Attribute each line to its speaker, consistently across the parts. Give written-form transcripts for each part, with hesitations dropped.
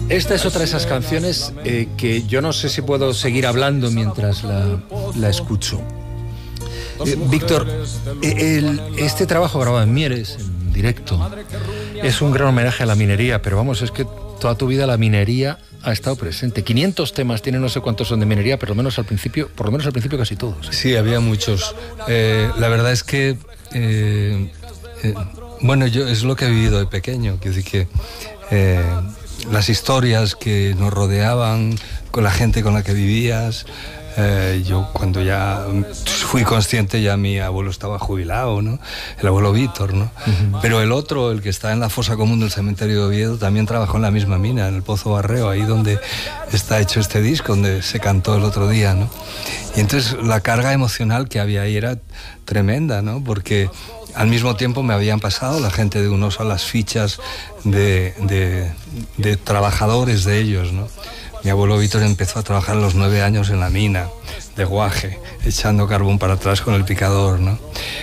Speaker 1: Esta es otra de esas canciones que yo no sé si puedo seguir hablando mientras la escucho. Víctor, este trabajo grabado en Mieres, en directo, es un gran homenaje a la minería, pero vamos, es que toda tu vida la minería ha estado presente. 500 temas tiene, no sé cuántos son de minería, pero por lo menos al principio casi todos.
Speaker 2: Sí, había muchos. La verdad es que, bueno, yo es lo que he vivido de pequeño, quiero decir que las historias que nos rodeaban, con la gente con la que vivías. Yo cuando ya fui consciente, ya mi abuelo estaba jubilado, ¿no? El abuelo Víctor, ¿no? Uh-huh. Pero el otro, el que está en la fosa común del cementerio de Oviedo, también trabajó en la misma mina, en el Pozo Barreo, ahí donde está hecho este disco, donde se cantó el otro día, ¿no? Y entonces la carga emocional que había ahí era tremenda, ¿no? Porque al mismo tiempo me habían pasado la gente de Unosa las fichas de trabajadores de ellos, ¿no? Mi abuelo Víctor empezó a trabajar a los 9 años en la mina de Guaje, echando carbón para atrás con el picador, ¿no?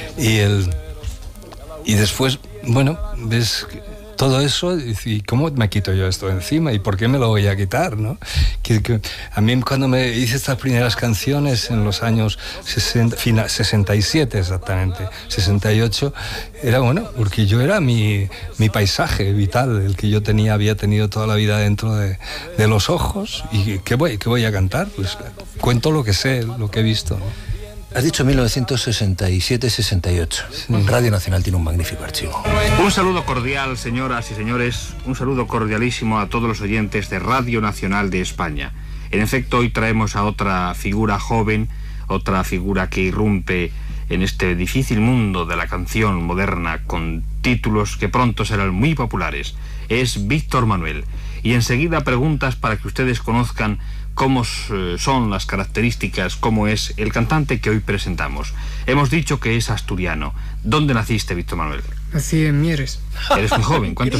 Speaker 2: Y después, bueno, ves todo eso y ¿cómo me quito yo esto encima? ¿Y por qué me lo voy a quitar, no? Que a mí cuando me hice estas primeras canciones en los años 67 exactamente, 68, era bueno, porque yo era mi paisaje vital, el que yo había tenido toda la vida dentro de los ojos. ¿Y qué voy a cantar? Pues cuento lo que sé, lo que he visto, ¿no?
Speaker 1: Has dicho 1967-68. Sí. Radio Nacional tiene un magnífico archivo.
Speaker 3: Un saludo cordial, señoras y señores, un saludo cordialísimo a todos los oyentes de Radio Nacional de España. En efecto, hoy traemos a otra figura joven, otra figura que irrumpe en este difícil mundo de la canción moderna con títulos que pronto serán muy populares. Es Víctor Manuel. Y enseguida preguntas para que ustedes conozcan cómo son las características, cómo es el cantante que hoy presentamos. Hemos dicho que es asturiano. ¿Dónde naciste, Víctor Manuel?
Speaker 4: Nací en Mieres.
Speaker 3: Eres muy joven. ¿Cuántos